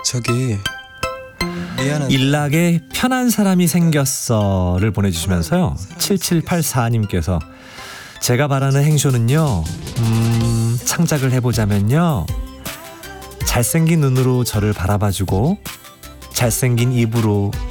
저기 미안한데 일락에 편한 사람이 생겼어를 보내주시면서요. 7784님께서 제가 바라는 행쇼는요, 창작을 해보자면요, 잘생긴 눈으로 저를 바라봐주고 잘생긴 입으로